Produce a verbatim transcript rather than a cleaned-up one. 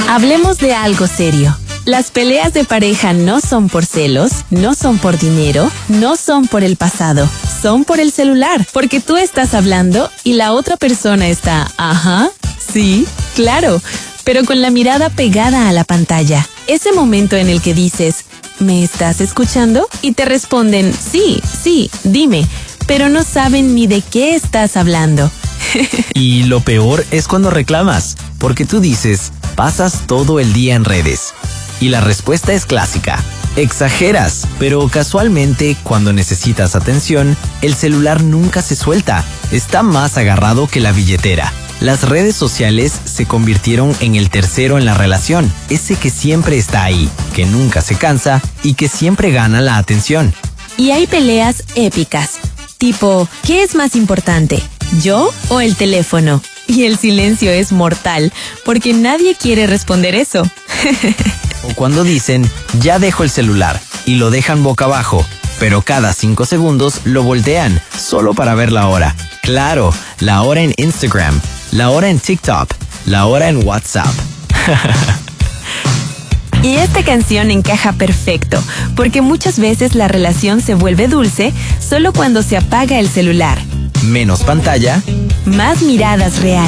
Hablemos de algo serio. Las peleas de pareja no son por celos, no son por dinero, no son por el pasado, son por el celular, porque tú estás hablando y la otra persona está, ajá, sí, claro, pero con la mirada pegada a la pantalla. Ese momento en el que dices, ¿me estás escuchando? Y te responden, sí, sí, dime, pero no saben ni de qué estás hablando. Y lo peor es cuando reclamas, porque tú dices, pasas todo el día en redes. Y la respuesta es clásica. Exageras, pero casualmente, cuando necesitas atención, el celular nunca se suelta. Está más agarrado que la billetera. Las redes sociales se convirtieron en el tercero en la relación, ese que siempre está ahí, que nunca se cansa y que siempre gana la atención. Y hay peleas épicas, tipo, ¿qué es más importante, yo o el teléfono? Y el silencio es mortal, porque nadie quiere responder eso. O cuando dicen, ya dejo el celular, y lo dejan boca abajo, pero cada cinco segundos lo voltean, solo para ver la hora. Claro, la hora en Instagram, la hora en TikTok, la hora en WhatsApp. Y esta canción encaja perfecto, porque muchas veces la relación se vuelve dulce solo cuando se apaga el celular. Menos pantalla, más miradas reales.